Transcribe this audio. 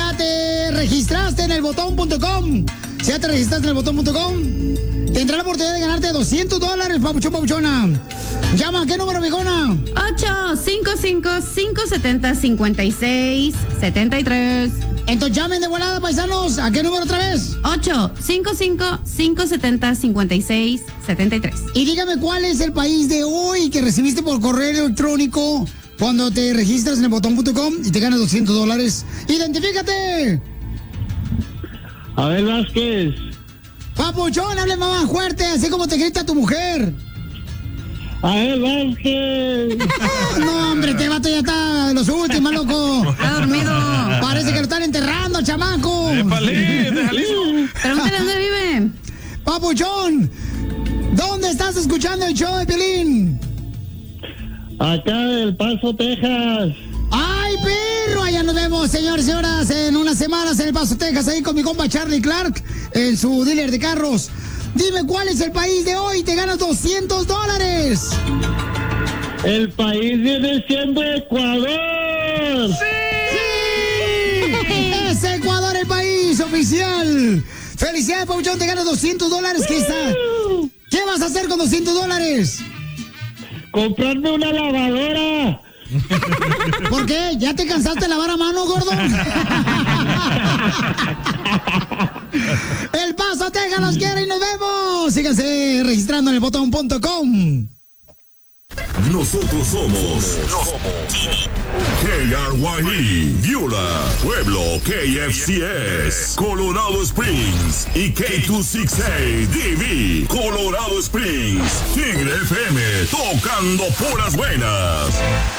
ya te registraste en elbotón.com. Si ya te registraste en elbotón.com, tendrás la oportunidad de ganarte $200, papuchón, papuchona. Llama, ¿qué número, viejona? 855-570-5673. Entonces llamen de volada, paisanos. ¿A qué número otra vez? 855-570-5673. Y dígame cuál es el país de hoy que recibiste por correo electrónico cuando te registras en elbotón.com y te ganas $200. ¡Identifícate! Abel Vázquez. Papuchón, hable más fuerte, así como te grita tu mujer. Abel Vázquez. No, hombre, este vato ya está en los últimos, loco. Está dormido. Parece que lo están enterrando al chamaco. ¡Épale! ¡Déjale! Pregúntale dónde vive. Papuchón, ¿dónde estás escuchando el show de Piolín? Acá del Paso, Texas. ¡Ay, perro! Allá nos vemos, señores y señoras, en unas semanas en El Paso, Texas, ahí con mi compa Charlie Clark, en su dealer de carros. Dime cuál es el país de hoy, te ganas $200. El país viene siendo Ecuador. ¡Sí! ¡Es Ecuador el país oficial! ¡Felicidades, Papuchón! Te ganas $200. ¿Qué vas a hacer con $200? Comprarme una lavadora. ¿Por qué? ¿Ya te cansaste de lavar a mano, gordo? El Paso, Texas los quiere y nos vemos. Síganse registrando en elbotón.com. Nosotros somos KRYE, Viola, Pueblo, KFCS, Colorado Springs y K268DV, Colorado Springs, Tigre FM, tocando puras buenas.